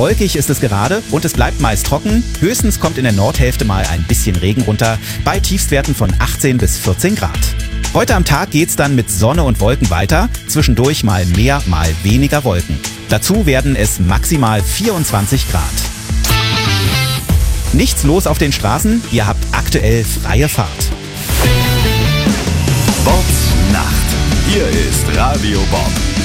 Wolkig ist es gerade und es bleibt meist trocken. Höchstens kommt in der Nordhälfte mal ein bisschen Regen runter, bei Tiefstwerten von 18 bis 14 Grad. Heute am Tag geht's dann mit Sonne und Wolken weiter, zwischendurch mal mehr, mal weniger Wolken. Dazu werden es maximal 24 Grad. Nichts los auf den Straßen, ihr habt aktuell freie Fahrt. Bobs Nacht. Hier ist Radio Bob.